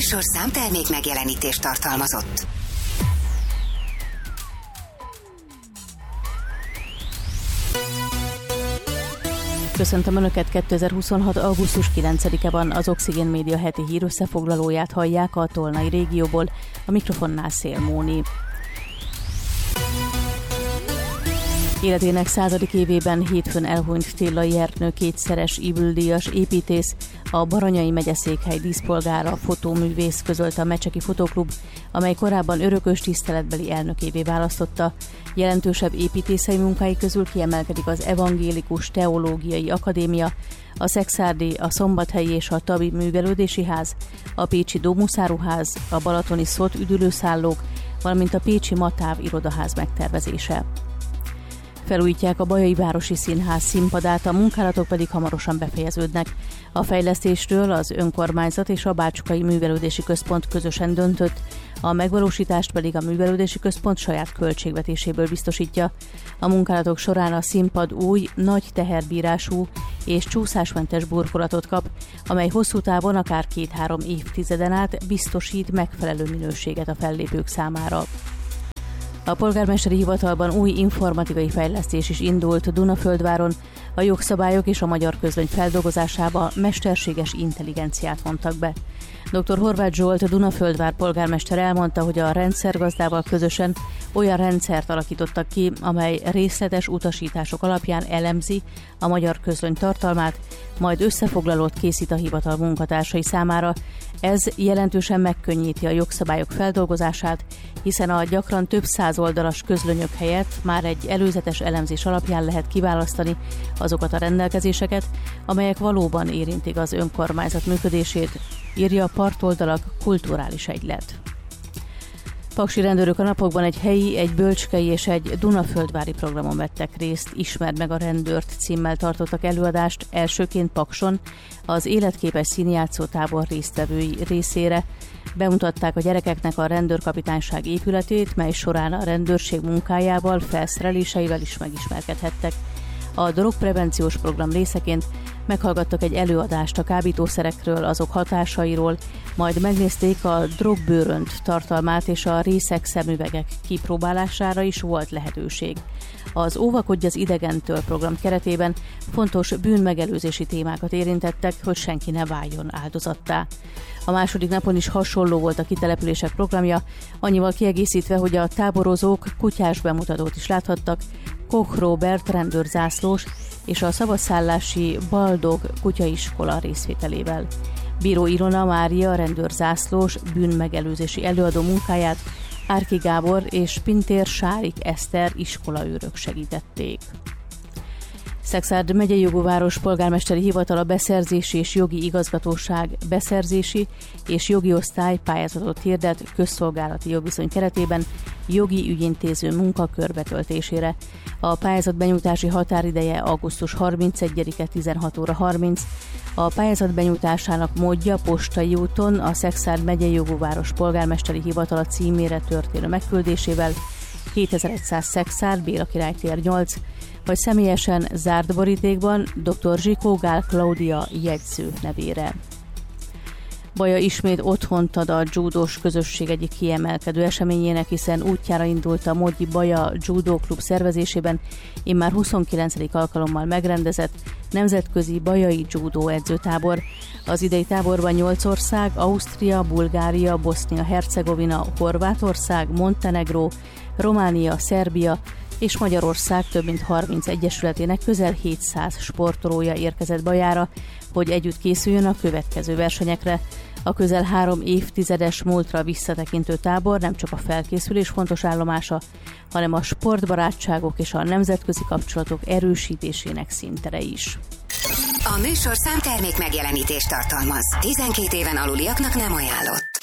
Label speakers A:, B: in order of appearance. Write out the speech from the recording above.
A: műsor számtermék megjelenítést tartalmazott.
B: Köszöntöm Önöket, 2026. augusztus 9-e van, az Oxigén Média heti hírösszefoglalóját hallják a Tolnai régióból, a mikrofonnál Szél Móni. Életének 100. évében hétfőn elhunyt Tillai Ernő kétszeres Ybl-díjas építész, a Baranyai megyeszékhely díszpolgára, fotóművész, közölte a Mecseki Fotóklub, amely korábban örökös tiszteletbeli elnökévé választotta. Jelentősebb építészei munkái közül kiemelkedik az Evangélikus Teológiai Akadémia, a Szekszárdi, a Szombathelyi és a Tabi Művelődési Ház, a Pécsi Dómuszáruház, a Balatoni Szot üdülőszállók, valamint a Pécsi Matáv irodaház megtervezése. Felújítják a Bajai Városi Színház színpadát, a munkálatok pedig hamarosan befejeződnek. A fejlesztésről az önkormányzat és a Bácsukai Művelődési Központ közösen döntött, a megvalósítást pedig a Művelődési Központ saját költségvetéséből biztosítja. A munkálatok során a színpad új, nagy teherbírású és csúszásmentes burkolatot kap, amely hosszú távon, akár 2-3 évtizeden át biztosít megfelelő minőséget a fellépők számára. A polgármesteri hivatalban új informatikai fejlesztés is indult Dunaföldváron, a jogszabályok és a magyar közlöny feldolgozásába mesterséges intelligenciát vontak be. Dr. Horváth Zsolt, Dunaföldvár polgármester elmondta, hogy a rendszergazdával közösen olyan rendszert alakítottak ki, amely részletes utasítások alapján elemzi a magyar közlöny tartalmát, majd összefoglalót készít a hivatal munkatársai számára. Ez jelentősen megkönnyíti a jogszabályok feldolgozását, hiszen a gyakran több száz oldalas közlönyök helyett már egy előzetes elemzés alapján lehet kiválasztani azokat a rendelkezéseket, amelyek valóban érintik az önkormányzat működését, írja a Partoldalak kulturális egylet. Paksi rendőrök a napokban egy helyi, egy bölcskei és egy dunaföldvári programon vettek részt. Ismerd meg a rendőrt címmel tartottak előadást, elsőként Pakson az életképes színjátszó tábor résztvevői részére. Bemutatták a gyerekeknek a rendőrkapitányság épületét, mely során a rendőrség munkájával, felszereléseivel is megismerkedhettek. A drogprevenciós program részeként meghallgattak egy előadást a kábítószerekről, azok hatásairól, majd megnézték a drogbőrönt tartalmát, és a részek szemüvegek kipróbálására is volt lehetőség. Az Óvakodj az idegentől program keretében fontos bűnmegelőzési témákat érintettek, hogy senki ne váljon áldozattá. A második napon is hasonló volt a kitelepülések programja, annyival kiegészítve, hogy a táborozók kutyás bemutatót is láthattak, Koch Róbert rendőrzászlós és a szavaszállási Baldog kutyaiskola részvételével. Bíró Ilona Mária rendőrzászlós bűnmegelőzési előadó munkáját Árki Gábor és Pintér Sárik Eszter iskolaőrök segítették. Szekszárd megyei jogú város polgármesteri hivatala beszerzési és jogi igazgatóság beszerzési és jogi osztály pályázatot hirdet közszolgálati jogviszony keretében jogi ügyintéző munkakör betöltésére. A pályázat benyújtási határideje augusztus 31-e 16 óra 30. A pályázat benyújtásának módja postai úton a Szekszárd megyei jogú város polgármesteri hivatala címére történő megküldésével 7100 Szekszárd, Béla Király tér 8, vagy személyesen zárt borítékban dr. Zsikó Gál Klaudia jegyző nevére. Baja ismét otthont ad a judós közösség egyik kiemelkedő eseményének, hiszen útjára indult a Mogyi Baja Judo Klub szervezésében immár 29. alkalommal megrendezett nemzetközi bajai judo edzőtábor. Az idei táborban 8 ország, Ausztria, Bulgária, Bosznia-Hercegovina, Horvátország, Montenegró, Románia, Szerbia és Magyarország több mint 30 egyesületének közel 700 sportolója érkezett Bajára, hogy együtt készüljön a következő versenyekre. A közel 3 évtizedes múltra visszatekintő tábor nem csak a felkészülés fontos állomása, hanem a sportbarátságok és a nemzetközi kapcsolatok erősítésének színtere is.
A: A műsor számtermék megjelenítést tartalmaz. 12 éven aluliaknak nem ajánlott.